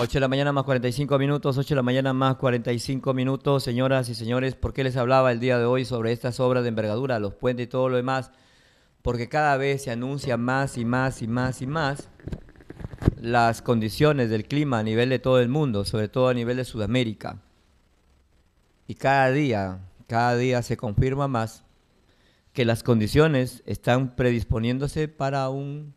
8 de la mañana más 45 minutos, 8 de la mañana más 45 minutos, señoras y señores. ¿Por qué les hablaba el día de hoy sobre estas obras de envergadura, los puentes y todo lo demás? Porque cada vez se anuncia más y más y más y más las condiciones del clima a nivel de todo el mundo, sobre todo a nivel de Sudamérica. Y cada día se confirma más que las condiciones están predisponiéndose para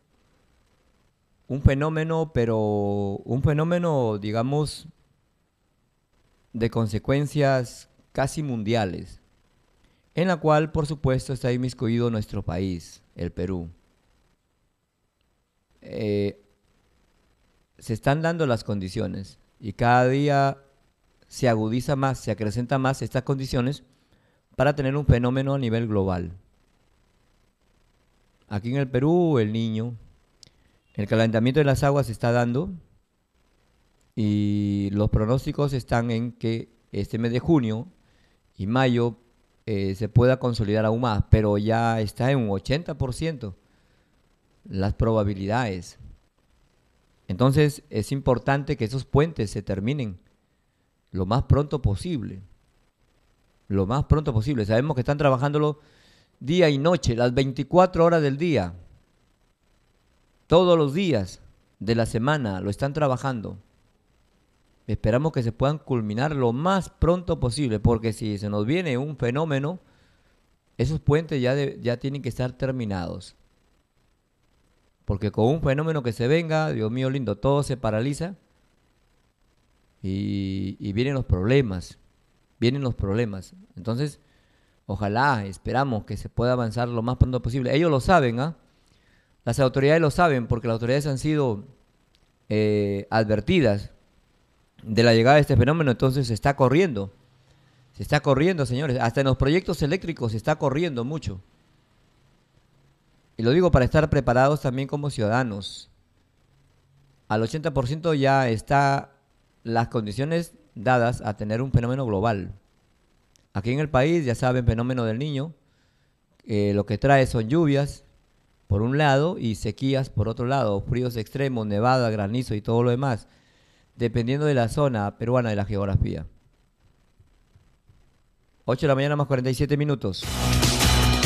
un fenómeno, pero un fenómeno, digamos, de consecuencias casi mundiales, en la cual, por supuesto, está inmiscuido nuestro país, el Perú. Eh, Se están dando las condiciones y cada día se agudiza más, se acrecenta más estas condiciones para tener un fenómeno a nivel global. Aquí en el Perú, el Niño, el calentamiento de las aguas se está dando y los pronósticos están en que este mes de junio y mayo se pueda consolidar aún más, pero ya está en un 80% las probabilidades. Entonces es importante que esos puentes se terminen lo más pronto posible. Lo más pronto posible. Sabemos que están trabajándolo día y noche, las 24 horas del día. Todos los días de la semana lo están trabajando. Esperamos que se puedan culminar lo más pronto posible, porque si se nos viene un fenómeno, esos puentes ya tienen que estar terminados. Porque con un fenómeno que se venga, Dios mío lindo, todo se paraliza y vienen los problemas. Vienen los problemas. Entonces, ojalá, esperamos que se pueda avanzar lo más pronto posible. Ellos lo saben, ¿ah? Las autoridades lo saben porque las autoridades han sido advertidas de la llegada de este fenómeno, entonces se está corriendo. Se está corriendo, señores. Hasta en los proyectos eléctricos se está corriendo mucho. Y lo digo para estar preparados también como ciudadanos. Al 80% ya está las condiciones dadas a tener un fenómeno global. Aquí en el país, ya saben, fenómeno del Niño, lo que trae son lluvias por un lado y sequías por otro lado, fríos extremos, nevada, granizo y todo lo demás, dependiendo de la zona peruana de la geografía. 8 de la mañana más 47 minutos.